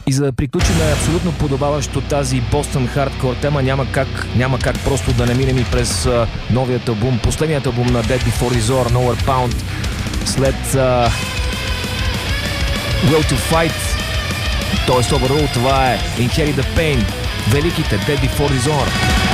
И за да приключим абсолютно подобаващо тази Boston Hardcore тема, няма как просто да не минем и през новият албум, последният албум на Dead Before Dishonor, Nowhere Bound, след Will to Fight, т.е. Overall, това е Inherit the Pain, великите Dead Before Dishonor.